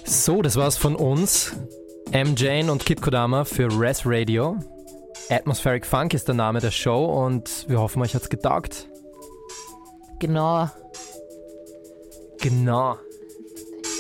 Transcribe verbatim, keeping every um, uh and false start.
So, das war's von uns. M. Jane und Kid Kodama für Res Radio. Atmospheric Funk ist der Name der Show und wir hoffen, euch hat's getaugt. Genau. Genau.